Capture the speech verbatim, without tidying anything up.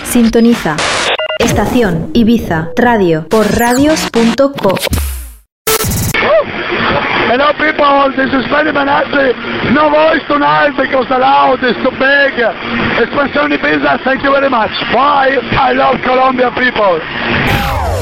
Sintoniza Estación Ibiza Radio por radios punto co. Hello people, this is Freddy Manassi. No voice tonight because the loud is too big. Espansione Ibiza, thank you very much. Bye. I love Colombia people.